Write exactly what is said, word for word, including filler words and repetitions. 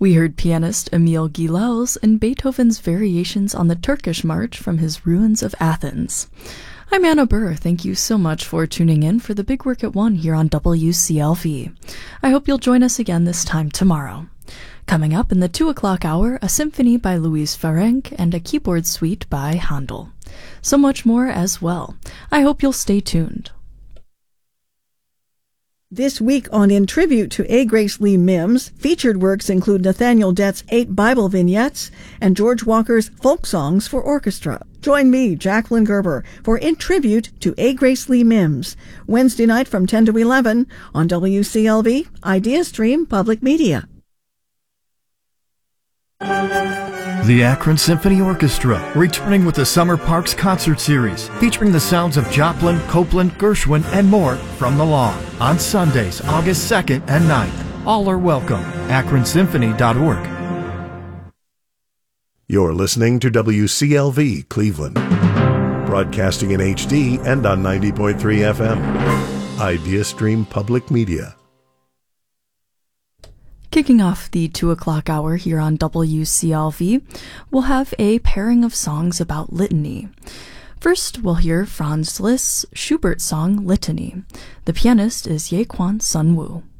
We heard pianist Emil Gilels in Beethoven's Variations on the Turkish March from his Ruins of Athens. I'm Anna Burr. Thank you so much for tuning in for the Big Work at One here on W C L V. I hope you'll join us again this time tomorrow. Coming up in the two o'clock hour, a symphony by Louise Ferenc and a keyboard suite by Handel. So much more as well. I hope you'll stay tuned. This week on In Tribute to A. Grace Lee Mims, featured works include Nathaniel Dett's Eight Bible Vignettes and George Walker's Folk Songs for Orchestra. Join me, Jacqueline Gerber, for In Tribute to A. Grace Lee Mims, Wednesday night from ten to eleven on W C L V, Idea Stream Public Media. The Akron Symphony Orchestra, returning with the Summer Parks Concert Series, featuring the sounds of Joplin, Copeland, Gershwin, and more from the lawn on Sundays, August second and ninth. All are welcome. akron symphony dot org. You're listening to W C L V Cleveland, broadcasting in H D and on ninety point three F M. Idea Stream Public Media. Kicking off the two o'clock hour here on W C L V, we'll have a pairing of songs about litany. First, we'll hear Franz Liszt's Schubert song Litany. The pianist is Ye Kwan Sun Woo.